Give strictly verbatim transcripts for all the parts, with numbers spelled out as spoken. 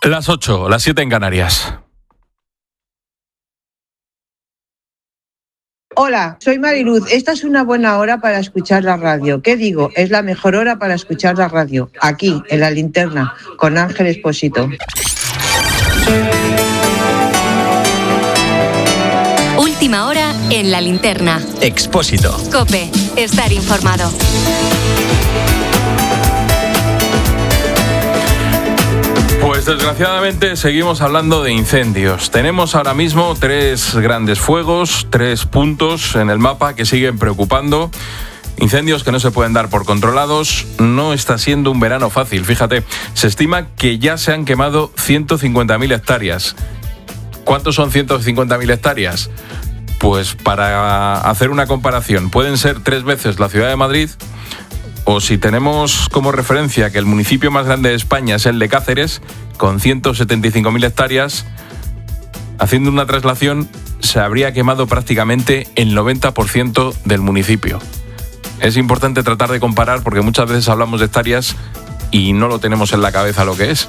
Las ocho, las siete en Canarias. Hola, soy Mariluz. Esta es una buena hora para escuchar la radio. ¿Qué digo? Es la mejor hora para escuchar la radio. Aquí, en La Linterna, con Ángel Expósito. Última hora en La Linterna. Expósito. COPE. Estar informado. Pues desgraciadamente seguimos hablando de incendios. Tenemos ahora mismo tres grandes fuegos, tres puntos en el mapa que siguen preocupando. Incendios que no se pueden dar por controlados. No está siendo un verano fácil, fíjate. Se estima que ya se han quemado ciento cincuenta mil hectáreas. ¿Cuántos son ciento cincuenta mil hectáreas? Pues para hacer una comparación, pueden ser tres veces la ciudad de Madrid, o si tenemos como referencia que el municipio más grande de España es el de Cáceres, con ciento setenta y cinco mil hectáreas, haciendo una traslación, se habría quemado prácticamente el noventa por ciento del municipio. Es importante tratar de comparar porque muchas veces hablamos de hectáreas y no lo tenemos en la cabeza lo que es.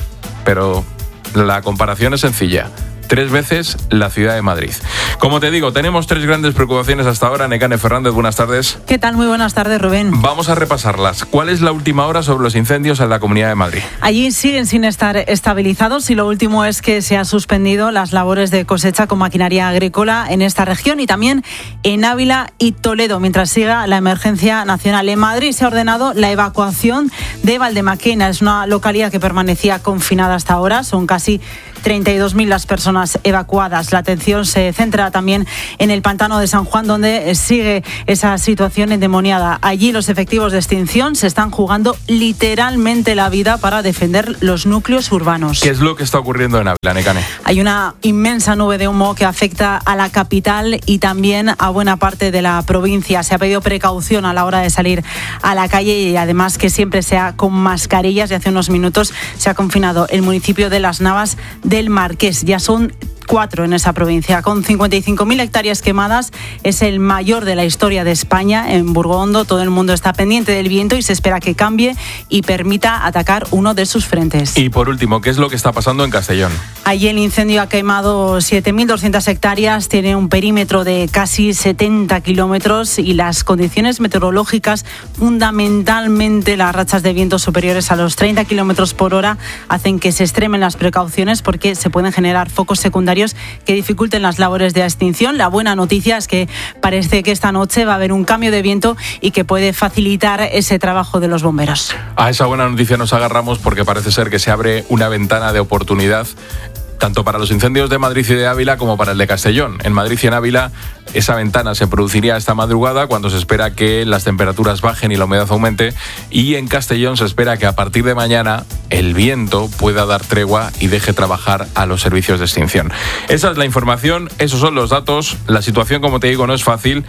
Pero la comparación es sencilla. Tres veces la ciudad de Madrid. Como te digo, tenemos tres grandes preocupaciones hasta ahora. Nekane Fernández, buenas tardes. ¿Qué tal? Muy buenas tardes, Rubén. Vamos a repasarlas. ¿Cuál es la última hora sobre los incendios en la Comunidad de Madrid? Allí siguen sin estar estabilizados y lo último es que se han suspendido las labores de cosecha con maquinaria agrícola en esta región y también en Ávila y Toledo, mientras siga la emergencia nacional. En Madrid se ha ordenado la evacuación de Valdemaquena. Es una localidad que permanecía confinada hasta ahora. Son casi treinta y dos mil las personas evacuadas. La atención se centra también en el pantano de San Juan, donde sigue esa situación endemoniada. Allí los efectivos de extinción se están jugando literalmente la vida para defender los núcleos urbanos. ¿Qué es lo que está ocurriendo en Ávila, Nekane? Hay una inmensa nube de humo que afecta a la capital y también a buena parte de la provincia. Se ha pedido precaución a la hora de salir a la calle y además que siempre sea con mascarillas. Y hace unos minutos se ha confinado el municipio de Las Navas del Marqués. Ya son cuatro en esa provincia. Con cincuenta y cinco mil hectáreas quemadas, es el mayor de la historia de España. En Burgondo todo el mundo está pendiente del viento y se espera que cambie y permita atacar uno de sus frentes. Y por último, ¿qué es lo que está pasando en Castellón? Allí el incendio ha quemado siete mil doscientas hectáreas, tiene un perímetro de casi setenta kilómetros y las condiciones meteorológicas, fundamentalmente las rachas de viento superiores a los treinta kilómetros por hora, hacen que se extremen las precauciones porque se pueden generar focos secundarios que dificulten las labores de extinción. La buena noticia es que parece que esta noche va a haber un cambio de viento y que puede facilitar ese trabajo de los bomberos. A esa buena noticia nos agarramos porque parece ser que se abre una ventana de oportunidad tanto para los incendios de Madrid y de Ávila como para el de Castellón. En Madrid y en Ávila esa ventana se produciría esta madrugada cuando se espera que las temperaturas bajen y la humedad aumente, y en Castellón se espera que a partir de mañana el viento pueda dar tregua y deje trabajar a los servicios de extinción. Esa es la información, esos son los datos. La situación, como te digo, no es fácil.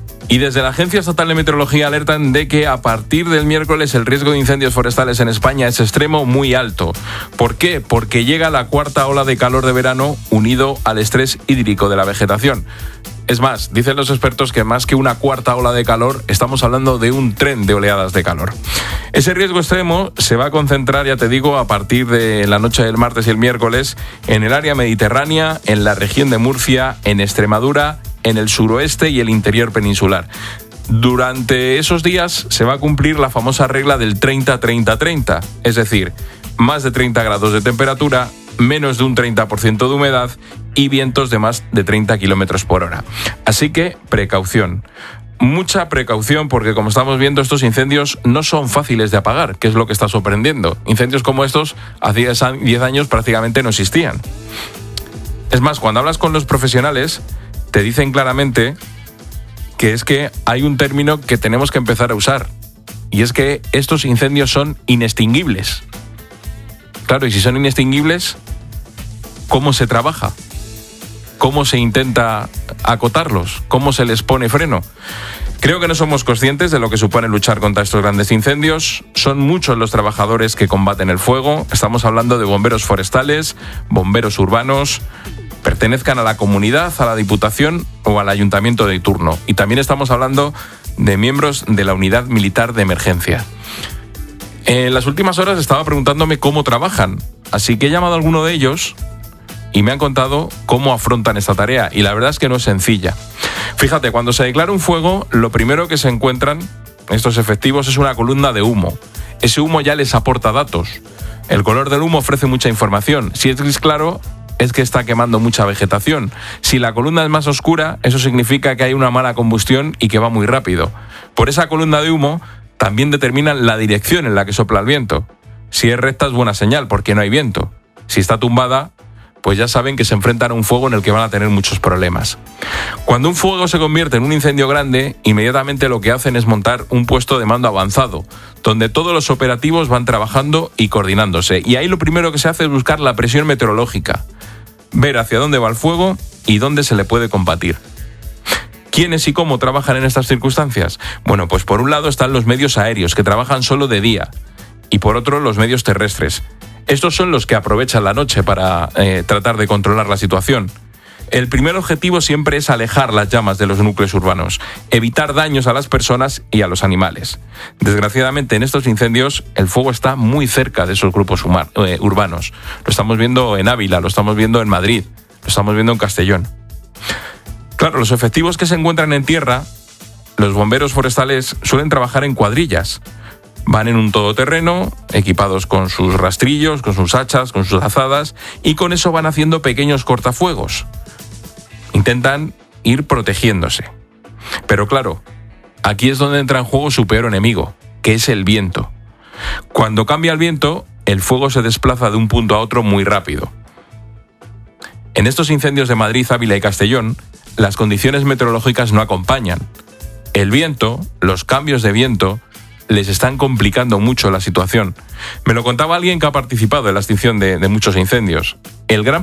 Y desde la Agencia Estatal de Meteorología alertan de que a partir del miércoles el riesgo de incendios forestales en España es extremo, muy alto. ¿Por qué? Porque llega la cuarta ola de calor de verano unido al estrés hídrico de la vegetación. Es más, dicen los expertos que más que una cuarta ola de calor, estamos hablando de un tren de oleadas de calor. Ese riesgo extremo se va a concentrar, ya te digo, a partir de la noche del martes y el miércoles en el área mediterránea, en la región de Murcia, en Extremadura, en el suroeste y el interior peninsular. Durante esos días se va a cumplir la famosa regla del treinta treinta treinta, es decir, más de treinta grados de temperatura, menos de un treinta por ciento de humedad y vientos de más de treinta kilómetros por hora. Así que precaución. Mucha precaución porque, como estamos viendo, estos incendios no son fáciles de apagar, que es lo que está sorprendiendo. Incendios como estos hace diez años prácticamente no existían. Es más, cuando hablas con los profesionales, te dicen claramente que es que hay un término que tenemos que empezar a usar, y es que estos incendios son inextinguibles. Claro, y si son inextinguibles, ¿cómo se trabaja? ¿Cómo se intenta acotarlos? ¿Cómo se les pone freno? Creo que no somos conscientes de lo que supone luchar contra estos grandes incendios. Son muchos los trabajadores que combaten el fuego. Estamos hablando de bomberos forestales, bomberos urbanos, pertenezcan a la comunidad, a la Diputación o al Ayuntamiento de turno. Y también estamos hablando de miembros de la Unidad Militar de Emergencia. En las últimas horas estaba preguntándome cómo trabajan. Así que he llamado a alguno de ellos y me han contado cómo afrontan esta tarea, y la verdad es que no es sencilla. Fíjate, cuando se declara un fuego, lo primero que se encuentran estos efectivos es una columna de humo. Ese humo ya les aporta datos. El color del humo ofrece mucha información. Si es gris claro, es que está quemando mucha vegetación. Si la columna es más oscura, eso significa que hay una mala combustión y que va muy rápido. Por esa columna de humo también determinan la dirección en la que sopla el viento. Si es recta es buena señal porque no hay viento. Si está tumbada, pues ya saben que se enfrentan a un fuego en el que van a tener muchos problemas. Cuando un fuego se convierte en un incendio grande, inmediatamente lo que hacen es montar un puesto de mando avanzado, donde todos los operativos van trabajando y coordinándose. Y ahí lo primero que se hace es buscar la presión meteorológica, ver hacia dónde va el fuego y dónde se le puede combatir. ¿Quiénes y cómo trabajan en estas circunstancias? Bueno, pues por un lado están los medios aéreos, que trabajan solo de día, y por otro los medios terrestres. Estos son los que aprovechan la noche para eh, tratar de controlar la situación. El primer objetivo siempre es alejar las llamas de los núcleos urbanos, evitar daños a las personas y a los animales. Desgraciadamente, en estos incendios, el fuego está muy cerca de esos grupos humar, eh, urbanos. Lo estamos viendo en Ávila, lo estamos viendo en Madrid, lo estamos viendo en Castellón. Claro, los efectivos que se encuentran en tierra, los bomberos forestales suelen trabajar en cuadrillas. Van en un todoterreno, equipados con sus rastrillos, con sus hachas, con sus azadas, y con eso van haciendo pequeños cortafuegos. Intentan ir protegiéndose. Pero claro, aquí es donde entra en juego su peor enemigo, que es el viento. Cuando cambia el viento, el fuego se desplaza de un punto a otro muy rápido. En estos incendios de Madrid, Ávila y Castellón, las condiciones meteorológicas no acompañan. El viento, los cambios de viento, les están complicando mucho la situación. Me lo contaba alguien que ha participado en la extinción de, de muchos incendios. El gran